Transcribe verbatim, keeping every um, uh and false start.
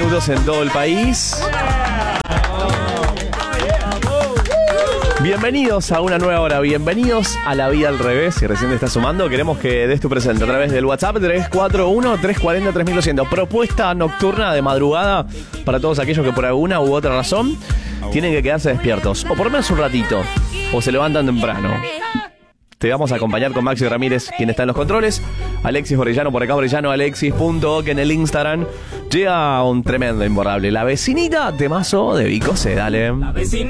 minutos en todo el país. Bienvenidos a una nueva hora, bienvenidos a La Vida al Revés. Si recién te estás sumando, queremos que des tu presente a través del WhatsApp tres cuatro uno, tres cuatro cero, tres mil doscientos. Propuesta nocturna de madrugada para todos aquellos que por alguna u otra razón tienen que quedarse despiertos, o por lo menos un ratito, o se levantan temprano. Te vamos a acompañar con Maxi Ramírez, quien está en los controles. Alexis Orellano, por acá Orellano, alexis punto oc en el Instagram. Llega un tremendo imborrable. La vecinita temazo de Vico C, dale.